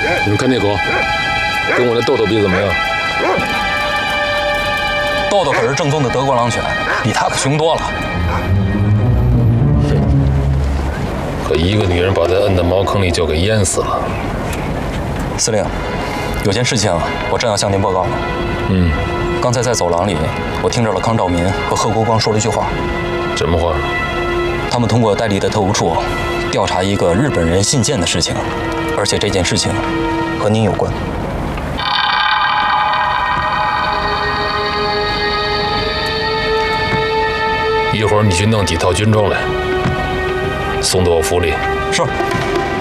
你们看那狗，跟我那豆豆比怎么样？ 豆豆可是正宗的德国狼犬，比他可凶多了。 可一个女人把他摁在茅坑里就给淹死了。 司令，有件事情我正要向您报告呢。刚才在走廊里，我听着了康兆民和贺国光说了一句话。 什么话？ 他们通过戴笠的特务处调查一个日本人信件的事情，而且这件事情和您有关。 一会儿你去弄几套军装来，送到我府里。 是。